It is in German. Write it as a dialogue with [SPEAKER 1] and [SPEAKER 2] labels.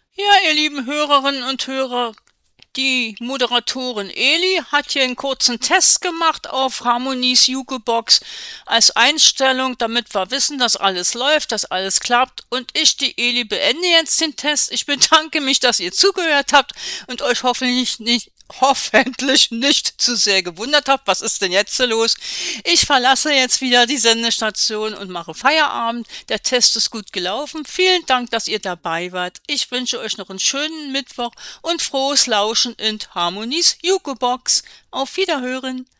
[SPEAKER 1] Ja, ihr lieben Hörerinnen und Hörer, die Moderatorin Eli hat hier einen kurzen Test gemacht auf Harmonies Jukebox als Einstellung, damit wir wissen, dass alles läuft, dass alles klappt. Und ich, die Eli, beende jetzt den Test. Ich bedanke mich, dass ihr zugehört habt und euch hoffentlich nicht zu sehr gewundert habt, was ist denn jetzt so los? Ich verlasse jetzt wieder die Sendestation und mache Feierabend. Der Test ist gut gelaufen. Vielen Dank, dass ihr dabei wart. Ich wünsche euch noch einen schönen Mittwoch und frohes Lauschen in Harmonies Jukebox. Auf Wiederhören.